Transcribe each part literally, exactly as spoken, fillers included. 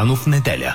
Стоянов неделя.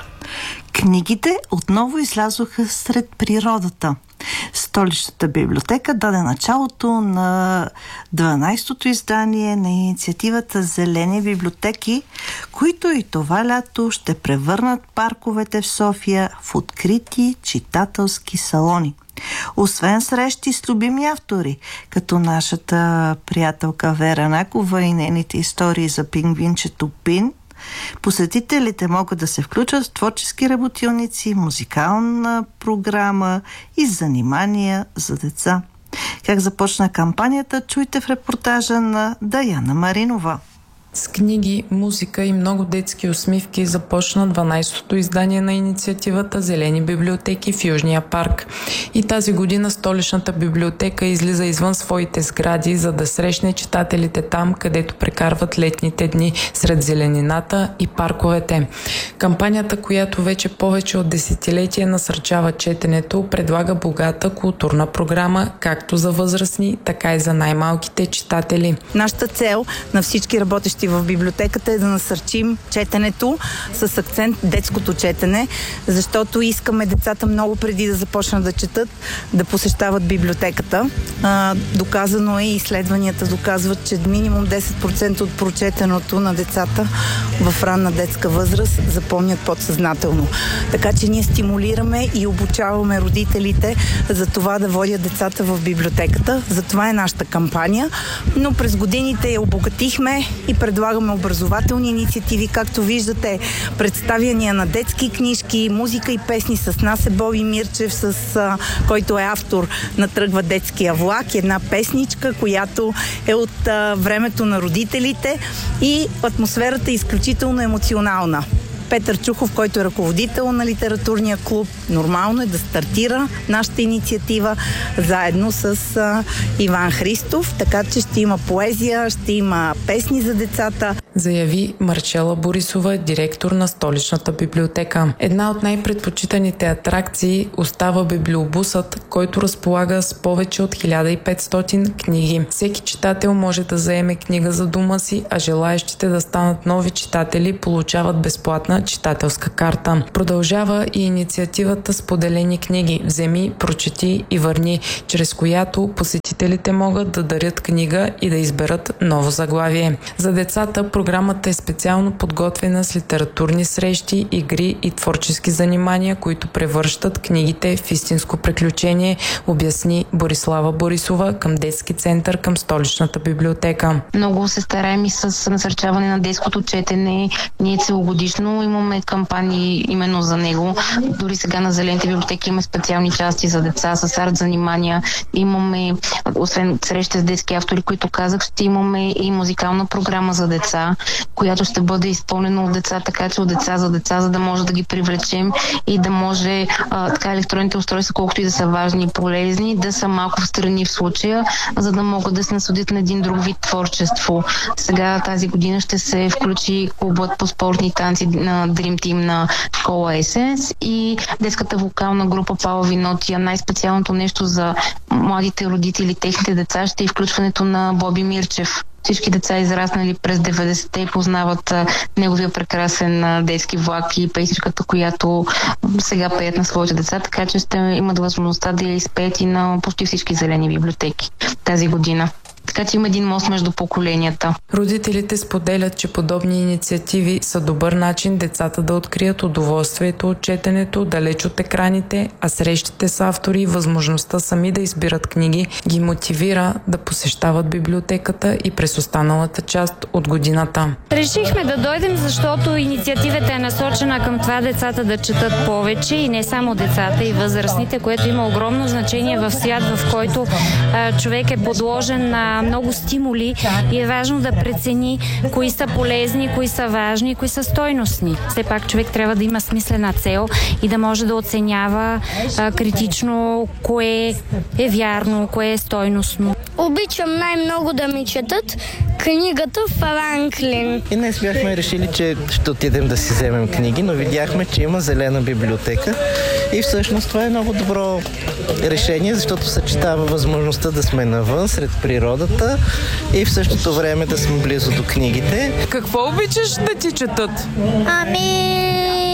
Книгите отново излязоха сред природата. Столичната библиотека даде началото на дванайсетото издание на инициативата Зелени библиотеки, които и това лято ще превърнат парковете в София в открити читателски салони. Освен срещи с любими автори, като нашата приятелка Вера Накова и нейните истории за пингвинчето Пин, посетителите могат да се включат в творчески работилници, музикална програма и занимания за деца. Как започна кампанията, чуйте в репортажа на Даяна Маринова. С книги, музика и много детски усмивки започна дванайсетото издание на инициативата Зелени библиотеки в Южния парк. И тази година Столичната библиотека излиза извън своите сгради, за да срещне читателите там, където прекарват летните дни сред зеленината и парковете. Кампанията, която вече повече от десетилетия насърчава четенето, предлага богата културна програма, както за възрастни, така и за най-малките читатели. Нашата цел на всички работещи в библиотеката е да насърчим четенето с акцент детското четене, защото искаме децата много преди да започнат да четат, да посещават библиотеката. А, доказано е и изследванията доказват, че минимум десет процента от прочетеното на децата в ранна детска възраст запомнят подсъзнателно. Така че ние стимулираме и обучаваме родителите за това да водят децата в библиотеката. За това е нашата кампания, но през годините я обогатихме и предлагаме образователни инициативи, както виждате, представяния на детски книжки, музика и песни. С нас е Боби Мирчев, с, а, който е автор на Тръгва детския влак, една песничка, която е от а, времето на родителите и атмосферата е изключително емоционална. Петър Чухов, който е ръководител на литературния клуб, нормално е да стартира нашата инициатива заедно с а, Иван Христов, така че ще има поезия, ще има песни за децата. Заяви Марчела Борисова, директор на Столичната библиотека. Една от най-предпочитаните атракции остава библиобусът, който разполага с повече от хиляда и петстотин книги. Всеки читател може да заеме книга за дома си, а желаещите да станат нови читатели получават безплатна читателска карта. Продължава и инициативата Споделени книги. Вземи, прочети и върни, чрез която посетителите могат да дарят книга и да изберат ново заглавие. За децата програмата е специално подготвена с литературни срещи, игри и творчески занимания, които превръщат книгите в истинско приключение, обясни Борислава Борисова към детски център към Столичната библиотека. Много се стараем и с насърчаване на детското четене. Ние целогодишно имаме кампании именно за него. Дори сега на Зелените библиотеки имаме специални части за деца с арт занимания. Имаме, освен среща с детски автори, които казах, ще имаме и музикална програма за деца, която ще бъде изпълнена от деца, така че от деца за деца, за да може да ги привлечем и да може а, така електронните устройства, колкото и да са важни и полезни, да са малко встрани в случая, за да могат да се насладят на един друг вид творчество. Сега тази година ще се включи клубът по спортни танци на Dream Team на школа Есенс и детската вокална група Палави ноти. Най-специалното нещо за младите родители, техните деца, ще е включването на Боби Мирчев. Всички деца, израснали през деветдесетте, познават а, неговия прекрасен а, детски влак и песничката, която сега пеят на своите деца, така че ще имат възможността да я изпеят и на почти всички зелени библиотеки тази година. Така че има един мост между поколенията. Родителите споделят, че подобни инициативи са добър начин децата да открият удоволствието от четенето далеч от екраните, а срещите с автори и възможността сами да избират книги ги мотивира да посещават библиотеката и през останалата част от годината. Решихме да дойдем, защото инициативата е насочена към това децата да четат повече и не само децата и възрастните, което има огромно значение в свят, в който а, човек е подложен на много стимули и е важно да прецени кои са полезни, кои са важни, кои са стойностни. Все пак човек трябва да има смислена цел и да може да оценява а, критично кое е вярно, кое е стойностно. Обичам най-много да ми четат книгата Франклин. И днес бяхме решили, че ще отидем да си вземем книги, но видяхме, че има зелена библиотека и всъщност това е много добро решение, защото съчетава възможността да сме навън, сред природата и в същото време да сме близо до книгите. Какво обичаш да ти четат? Ами...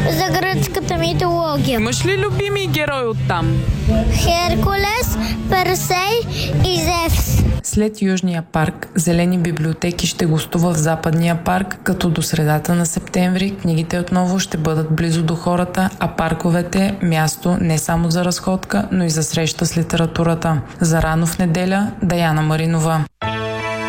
за гръцката митология. Имаш ли любими герои оттам? Херкулес, Персей и Зевс. След Южния парк, Зелени библиотеки ще гостува в Западния парк, като до средата на септември книгите отново ще бъдат близо до хората, а парковете – място не само за разходка, но и за среща с литературата. За рано в неделя, Даяна Маринова.